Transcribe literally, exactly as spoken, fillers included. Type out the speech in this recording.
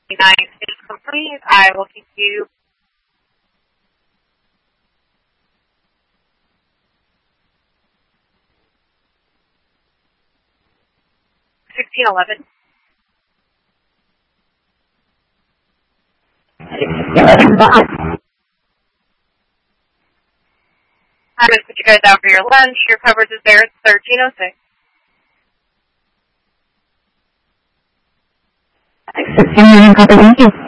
nine is complete. I will keep you. sixteen eleven. I'm going to put you guys out for your lunch. Your coverage is there. It's thirteen oh six. sixteen, copy, thank you.